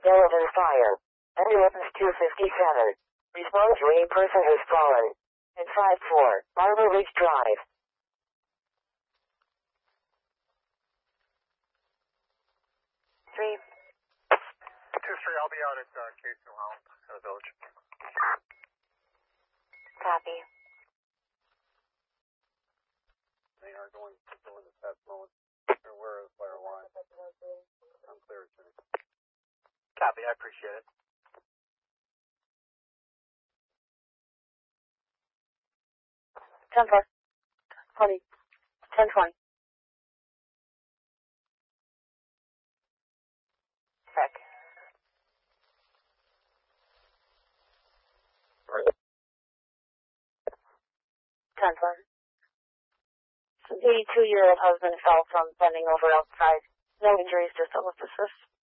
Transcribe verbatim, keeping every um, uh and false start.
Sullivan Fire. Ambulance two fifty-seven. Respond to a person who's fallen. At five four, Arbor Ridge Drive. Three. Two three, I'll be out at uh, K two Hound in the village. Copy. They are going to go in the past moment. Where is fire line? I'm clear, Jimmy. Copy, I appreciate it. ten four. Honey. ten twenty. Check. ten four. eighty-two-year-old husband fell from bending over outside. No injuries, just epilepsis.